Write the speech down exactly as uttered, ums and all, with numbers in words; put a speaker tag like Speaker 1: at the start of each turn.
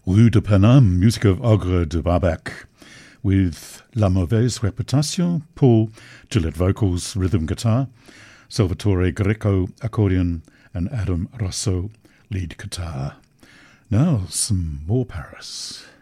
Speaker 1: Rue de Paname, music of Ogre de Barbac, with La Mauvaise Reputation, Paul Gillette vocals, rhythm guitar, Salvatore Greco accordion, and Adam Rosso lead guitar. Now some more Paris.